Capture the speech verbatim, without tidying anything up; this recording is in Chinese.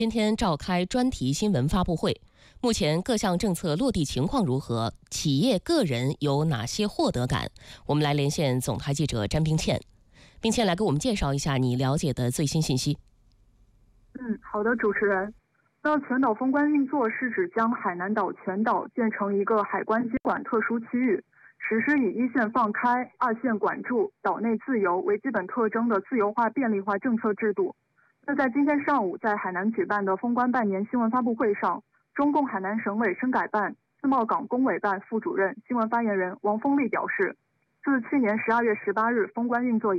今天召开专题新闻发布会，目前各项政策落地情况如何？企业个人有哪些获得感？我们来连线总台记者詹冰倩，冰倩来给我们介绍一下你了解的最新信息。 嗯，好的，主持人。那全岛封关运作是指将海南岛全岛建成一个海关监管特殊区域，实施以一线放开、二线管住、岛内自由为基本特征的自由化便利化政策制度。那在今天上午在海南举办的封关半年新闻发布会上，中共海南省委深改办自贸港工委办副主任、新闻发言人王峰丽表示，自去年十二月十八日封关运作以